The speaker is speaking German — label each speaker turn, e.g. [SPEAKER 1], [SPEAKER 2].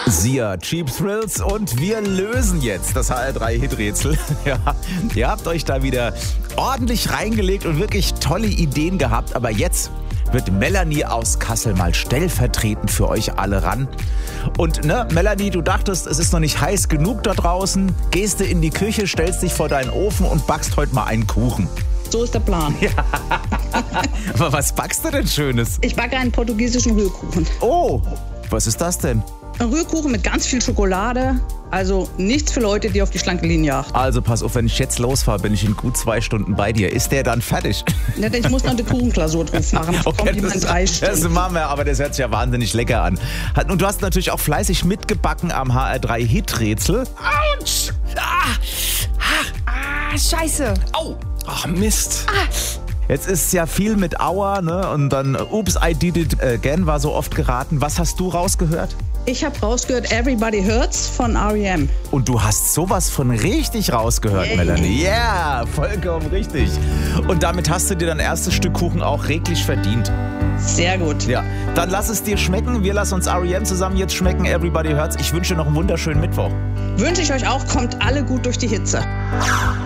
[SPEAKER 1] Sia, Cheap Thrills und wir lösen jetzt das HR3-Hit-Rätsel. Ja, ihr habt euch da wieder ordentlich reingelegt und wirklich tolle Ideen gehabt, aber jetzt wird Melanie aus Kassel mal stellvertretend für euch alle ran. Und Melanie, du dachtest, es ist noch nicht heiß genug da draußen, gehst du in die Küche, stellst dich vor deinen Ofen und backst heute mal einen Kuchen.
[SPEAKER 2] So ist der Plan.
[SPEAKER 1] Ja. Aber was backst du denn Schönes?
[SPEAKER 2] Ich backe einen portugiesischen Rührkuchen.
[SPEAKER 1] Oh, was ist das denn?
[SPEAKER 2] Ein Rührkuchen mit ganz viel Schokolade. Also nichts für Leute, die auf die schlanke Linie achten.
[SPEAKER 1] Also pass auf, wenn ich jetzt losfahre, bin ich in gut 2 Stunden bei dir. Ist der dann fertig?
[SPEAKER 2] Ja, ich muss noch eine Kuchenklausur drauf machen.
[SPEAKER 1] Okay,
[SPEAKER 2] kommt in 3 Stunden.
[SPEAKER 1] Das machen wir, aber das hört sich ja wahnsinnig lecker an. Und du hast natürlich auch fleißig mitgebacken am HR3-Hit-Rätsel.
[SPEAKER 3] Autsch! Scheiße! Au! Ach, Mist!
[SPEAKER 1] Jetzt ist ja viel mit Aua, ne? Und dann Oops, I did it again war so oft geraten. Was hast du rausgehört?
[SPEAKER 2] Ich habe rausgehört Everybody Hurts von R.E.M.
[SPEAKER 1] Und du hast sowas von richtig rausgehört, Melanie. Ja, vollkommen richtig. Und damit hast du dir dein erstes Stück Kuchen auch redlich verdient.
[SPEAKER 2] Sehr gut.
[SPEAKER 1] Ja, dann lass es dir schmecken. Wir lassen uns R.E.M. zusammen jetzt schmecken. Everybody Hurts. Ich wünsche dir noch einen wunderschönen Mittwoch.
[SPEAKER 2] Wünsche ich euch auch. Kommt alle gut durch die Hitze.